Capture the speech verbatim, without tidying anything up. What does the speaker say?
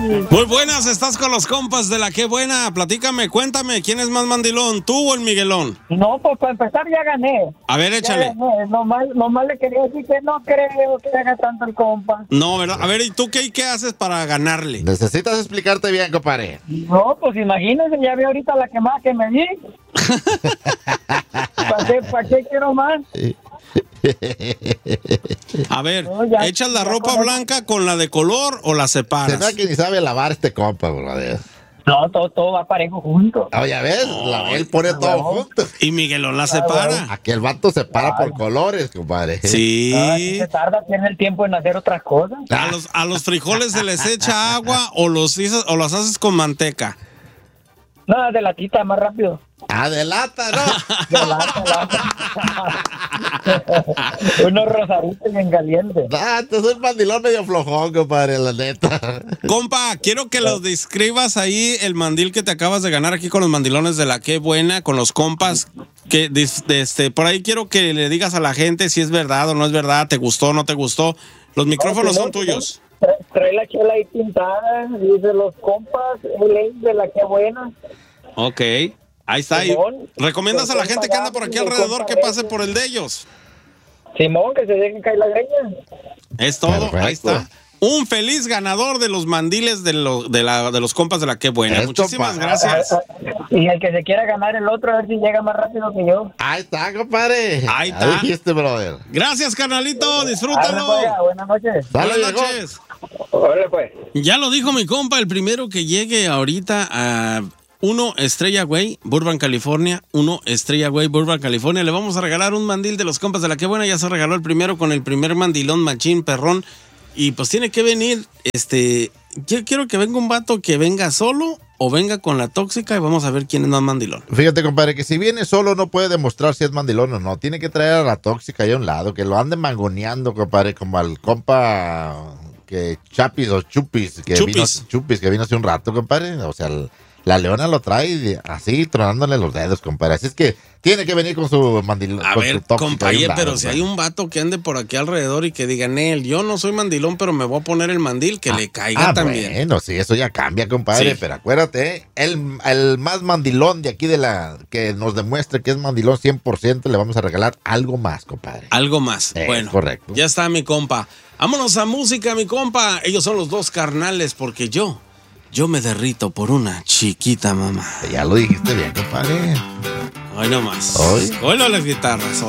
Muy buenas, estás con los compas de la Qué Buena. Platícame, cuéntame, ¿quién es más mandilón, tú o el Miguelón? No, pues para empezar ya gané. A ver, échale. Ya gané. Nomás, nomás le quería decir que no creo que haga tanto el compa. No, ¿verdad? A ver, ¿y tú qué, qué haces para ganarle? Necesitas explicarte bien, compadre. No, pues imagínense, ya vi ahorita la quemada que me di. ¿Para qué, ¿Para qué quiero más? A ver, No, ya- ¿echas la ya ropa con- blanca con la de color o la Se separas? ve que ni sabe lavar este compa, brother. No, todo, todo va parejo junto. Ah, ya ves, la- él pone todo huevo. junto. Y Miguelón la separa. Aquí el vato se para por colores, compadre. Ah, si Sí. se tarda, pierde el tiempo en hacer otras cosas. A los, a los frijoles se les echa agua o los, hizo- o los haces con manteca. No, de latita, más rápido. Ah, de lata, ¿no? De lata, lata. Unos rosaditos bien calientes. Ah, te soy un mandilón medio flojón, compadre, la neta. Compa, quiero que los describas ahí el mandil que te acabas de ganar aquí con los mandilones de la Qué Buena, con los compas. Que dis- de este, por ahí quiero que le digas a la gente si es verdad o no es verdad, te gustó o no te gustó. Los micrófonos son tuyos. Trae, trae la chela ahí pintada, dice los compas, el de la Qué Buena. Ok, ahí está. Y Simón, ¿recomiendas a la el gente compa que anda por aquí Gaby, el alrededor compa que pase Reyes. por el de ellos? Simón, que se dejen caer la greña. Es todo, Perfecto. ahí está. Un feliz ganador de los mandiles de, lo- de, la, de los compas de la Qué Buena. Esto, Muchísimas pa- gracias. Y el que se quiera ganar el otro, a ver si llega más rápido que yo. Ahí está, compadre. Ahí Ya está. dijiste, brother. Gracias, carnalito. Arre, Disfrútalo. pues, buenas noches. Dale, Buenas llegó. noches. Órale, pues. Ya lo dijo mi compa, el primero que llegue ahorita a uno Estrella Güey, Burbank, California. Uno Estrella Güey, Burbank, California. Le vamos a regalar un mandil de los compas de la Qué Buena. Ya se regaló el primero con el primer mandilón machín perrón. Y pues tiene que venir, este, yo quiero que venga un vato que venga solo o venga con la tóxica y vamos a ver quién es más mandilón. Fíjate, compadre, que si viene solo no puede demostrar si es mandilón o no. Tiene que traer a la tóxica ahí a un lado, que lo ande mangoneando, compadre, como al compa que Chapis o Chupis, que Chupis. vino Chupis, que vino hace un rato, compadre. O sea, el- la leona lo trae de- así, tronándole los dedos, compadre. Así es que tiene que venir con su mandilón. A con ver, su tóxica ahí a un compañero, lado, pero si compadre. hay un vato que ande por aquí alrededor y que diga, Nel, yo no soy mandilón, pero me voy a poner el mandil, que le caiga Ah, también. bueno, sí, eso ya cambia, compadre, Sí. pero acuérdate, ¿eh? el, el más mandilón de aquí de la, que nos demuestre que es mandilón cien por ciento, le vamos a regalar algo más, compadre. Algo más. Es bueno, correcto. ya está mi compa. Vámonos a música, mi compa. Ellos son los dos carnales, porque yo, yo me derrito por una chiquita mamá. Ya lo dijiste bien, compadre. Hoy nomás. Hoy. Hoy no las guitarras.